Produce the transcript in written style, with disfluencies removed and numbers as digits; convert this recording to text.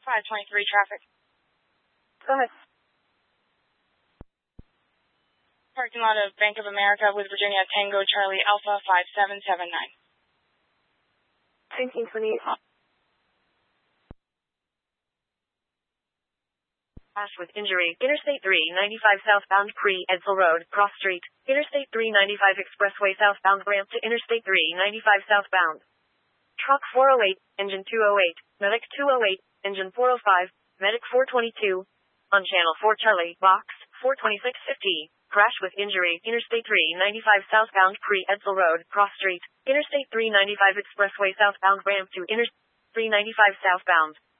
523 traffic. Go ahead. Parking lot of Bank of America with Virginia Tango Charlie Alpha 5779. 1928. Crash with injury. Interstate 395 southbound pre-Edsel Road, cross street. Interstate 395 expressway southbound ramp to Interstate 395 southbound. Truck 408, engine 208, medic 208, engine 405, medic 422. On channel 4 Charlie, box 42650. Crash with injury. Interstate 395 southbound pre-Edsel Road, cross street. Interstate 395 expressway southbound ramp to Interstate 395 southbound.